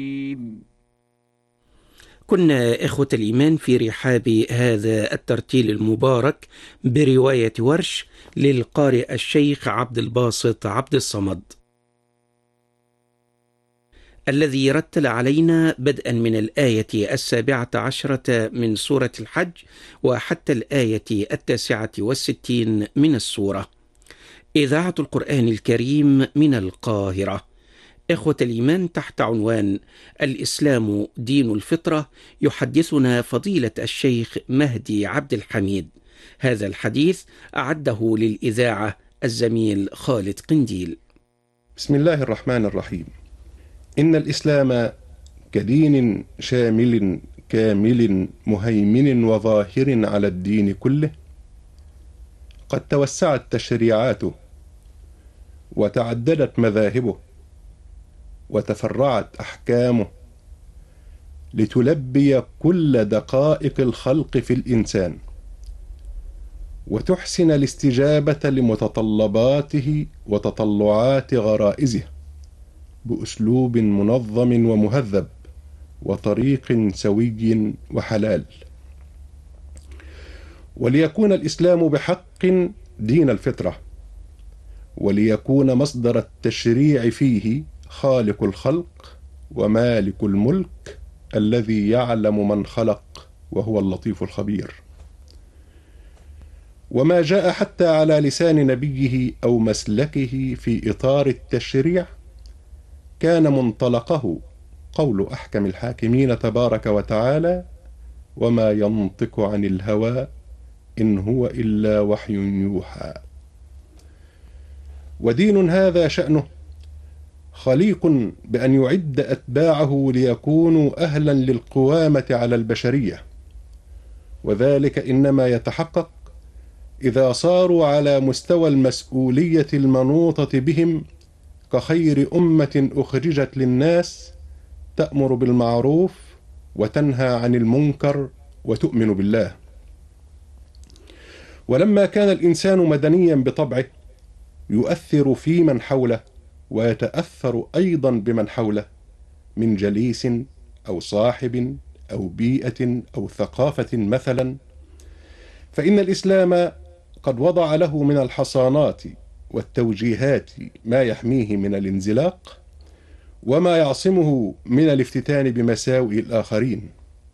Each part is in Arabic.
كنا إخوة الإيمان في رحاب هذا الترتيل المبارك برواية ورش للقارئ الشيخ عبد الباسط عبد الصمد، الذي رتل علينا بدءا من الآية 17 من سورة الحج وحتى الآية 69 من السورة. إذاعة القرآن الكريم من القاهرة. إخوة الإيمان، تحت عنوان الإسلام دين الفطرة، يحدثنا فضيلة الشيخ مهدي عبد الحميد. هذا الحديث أعده للإذاعة الزميل خالد قنديل. بسم الله الرحمن الرحيم. إن الإسلام كدين شامل كامل مهيمن وظاهر على الدين كله قد توسعت تشريعاته وتعددت مذاهبه وتفرعت أحكامه لتلبي كل دقائق الخلق في الإنسان وتحسن الاستجابة لمتطلباته وتطلعات غرائزه بأسلوب منظم ومهذب وطريق سوي وحلال. وليكون الإسلام بحق دين الفطرة، وليكون مصدر التشريع فيه خالق الخلق ومالك الملك الذي يعلم من خلق وهو اللطيف الخبير. وما جاء حتى على لسان نبيه أو مسلكه في إطار التشريع كان منطلقه قول أحكم الحاكمين تبارك وتعالى: وما ينطق عن الهوى إن هو إلا وحي يوحى. ودين هذا شأنه خليق بأن يعد أتباعه ليكونوا أهلا للقوامة على البشرية، وذلك إنما يتحقق إذا صاروا على مستوى المسؤولية المنوطة بهم كخير أمة أخرجت للناس تأمر بالمعروف وتنهى عن المنكر وتؤمن بالله. ولما كان الإنسان مدنيا بطبعه يؤثر في من حوله ويتأثر أيضا بمن حوله من جليس أو صاحب أو بيئة أو ثقافة مثلا، فإن الإسلام قد وضع له من الحصانات والتوجيهات ما يحميه من الانزلاق وما يعصمه من الافتتان بمساوئ الآخرين،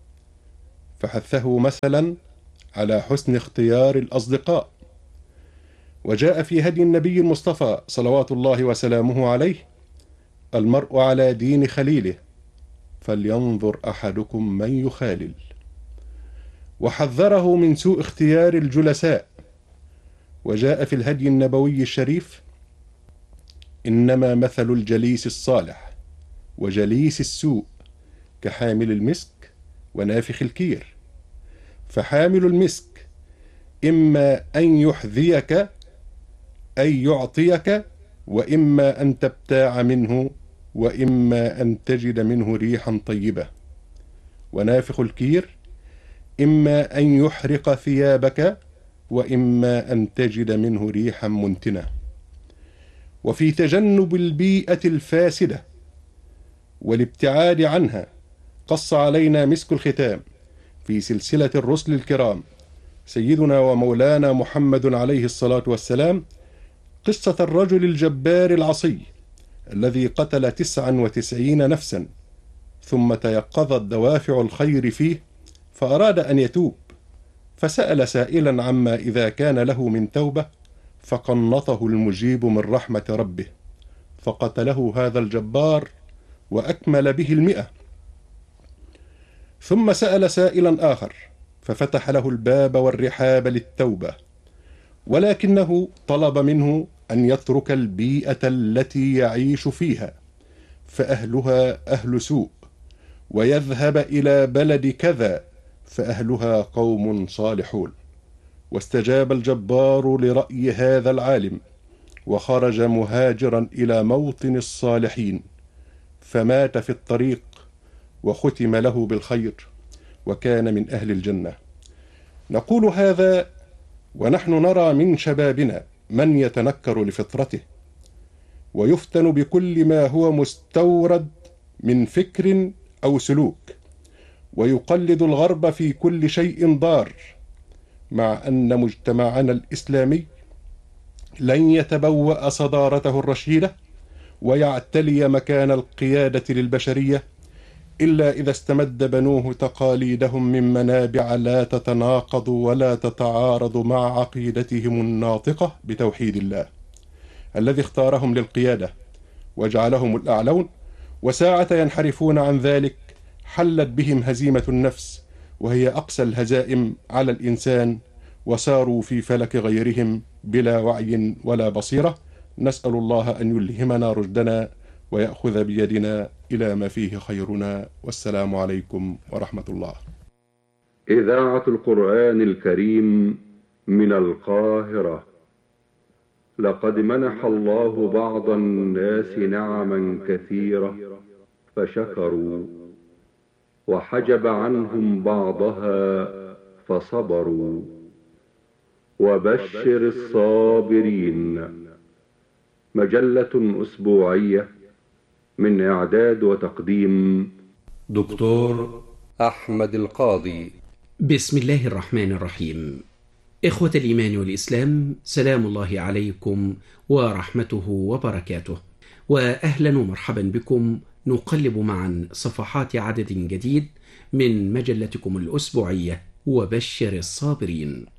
فحثه مثلا على حسن اختيار الأصدقاء. وجاء في هدي النبي المصطفى صلوات الله وسلامه عليه: المرء على دين خليله فلينظر أحدكم من يخالل. وحذره من سوء اختيار الجلساء. وجاء في الهدي النبوي الشريف: إنما مثل الجليس الصالح وجليس السوء كحامل المسك ونافخ الكير، فحامل المسك إما أن يحذيك أي يعطيك، وإما أن تبتاع منه، وإما أن تجد منه ريحا طيبة. ونافخ الكير إما أن يحرق ثيابك، وإما أن تجد منه ريحا منتنة. وفي تجنب البيئة الفاسدة والابتعاد عنها قص علينا مسك الختام في سلسلة الرسل الكرام سيدنا ومولانا محمد عليه الصلاة والسلام قصة الرجل الجبار العصي الذي قتل 99 نفسا، ثم تيقظت دوافع الخير فيه فأراد أن يتوب، فسأل سائلا عما إذا كان له من توبة، فقنطه المجيب من رحمة ربه، فقتله هذا الجبار وأكمل به 100. ثم سأل سائلا آخر ففتح له الباب والرحاب للتوبة، ولكنه طلب منه أن يترك البيئة التي يعيش فيها فأهلها أهل سوء، ويذهب إلى بلد كذا فأهلها قوم صالحون. واستجاب الجبار لرأي هذا العالم وخرج مهاجرا إلى موطن الصالحين، فمات في الطريق وختم له بالخير وكان من أهل الجنة. نقول هذا ونحن نرى من شبابنا من يتنكر لفطرته ويفتن بكل ما هو مستورد من فكر أو سلوك، ويقلد الغرب في كل شيء ضار، مع أن مجتمعنا الإسلامي لن يتبوأ صدارته الرشيدة ويعتلي مكان القيادة للبشرية إلا إذا استمد بنوه تقاليدهم من منابع لا تتناقض ولا تتعارض مع عقيدتهم الناطقة بتوحيد الله الذي اختارهم للقيادة وجعلهم الأعلون، وساعة ينحرفون عن ذلك حلت بهم هزيمة النفس، وهي أقسى الهزائم على الإنسان، وساروا في فلك غيرهم بلا وعي ولا بصيرة. نسأل الله أن يلهمنا رشدنا ويأخذ بيدنا إلى ما فيه خيرنا، والسلام عليكم ورحمة الله. إذاعة القرآن الكريم من القاهرة. لقد منح الله بعض الناس نعما كثيرة فشكروا، وحجب عنهم بعضها فصبروا. وبشر الصابرين. مجلة أسبوعية من إعداد وتقديم دكتور أحمد القاضي. بسم الله الرحمن الرحيم. إخوة الإيمان والإسلام، سلام الله عليكم ورحمته وبركاته، وأهلا ومرحبا بكم. نقلب معا صفحات عدد جديد من مجلتكم الأسبوعية وبشر الصابرين.